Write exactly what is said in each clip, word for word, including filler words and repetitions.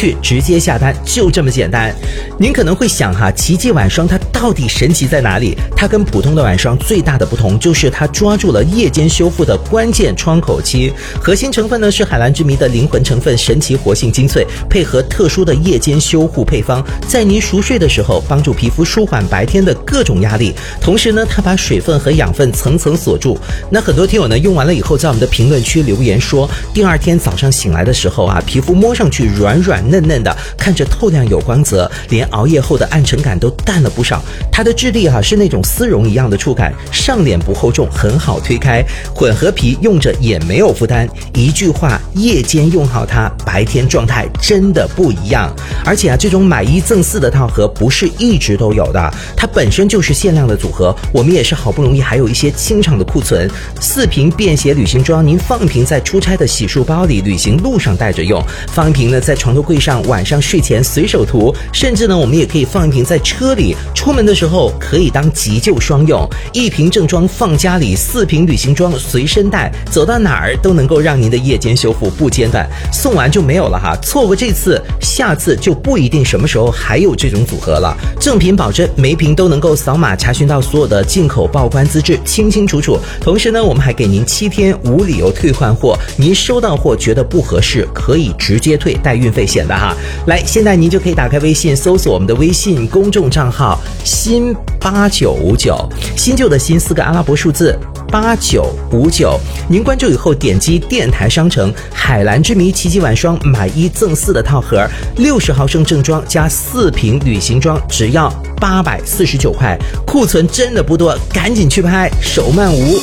去直接下单，就这么简单。您可能会想哈，奇迹晚霜它到底神奇在哪里？它跟普通的晚霜最大的不同就是它抓住了夜间修复的关键窗口期，核心成分呢是海蓝之谜的灵魂成分神奇活性精粹，配合特殊的夜间修护配方，在您熟睡的时候帮助皮肤舒缓白天的各种压力，同时呢它把水分和养分层层锁住。那很多听友呢用完了以后在我们的评论区留言说，第二天早上醒来的时候啊，皮肤摸上去软软嫩嫩的，看着透亮有光泽，连熬夜后的暗沉感都淡了不少。它的质地啊是那种丝绒一样的触感，上脸不厚重，很好推开，混合皮用着也没有负担。一句话，夜间用好它，白天状态真的不一样。而且啊，这种买一赠四的套盒不是一直都有的，它本身就是限量的组合，我们也是好不容易还有一些清场的库存。四瓶便携旅行装，您放一瓶在出差的洗漱包里，旅行路上带着用；放一瓶呢在床头柜上，晚上睡前随手涂；甚至呢，我们也可以放一瓶在车里，出门的时候可以当急救双用。一瓶正装放家里，四瓶旅行装随身带，走到哪儿都能够让您的夜间修复不间断。送完就没有了哈，错过这次，下次就不一定什么时候还有这种组合了。正品保证，每瓶都能够扫码查询到所有的进口报关资质，清清楚楚。同时呢，我们还给您七天无理由退换货，您收到货觉得不合适，可以直接退，带运费险的哈。来，现在您就可以打开微信，搜索我们的微信公众账号新八九五九，新旧的新四个阿拉伯数字八九五九，您关注以后点击电台商城海蓝之谜奇迹晚霜买一赠四的套盒，六十毫升正装加四瓶旅行装，只要八百四十九块，库存真的不多，赶紧去拍，手慢无。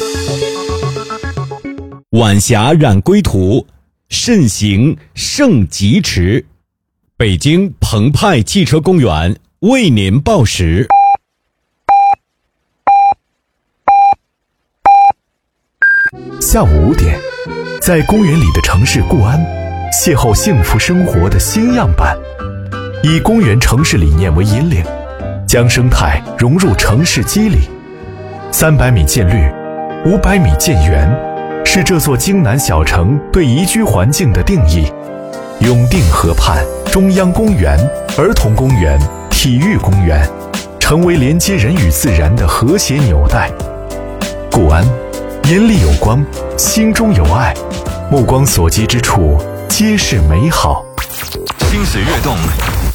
晚霞染归途，慎行胜疾驰。北京澎湃汽车公园为您报时。 下午五点，在公园里的城市固安，邂逅幸福生活的新样板。以公园城市理念为引领，将生态融入城市肌理。三百米建绿，五百米建园，是这座京南小城对宜居环境的定义。永定河畔，中央公园、儿童公园、体育公园，成为连接人与自然的和谐纽带。固安，眼里有光，心中有爱，目光所及之处皆是美好。 心随悦动，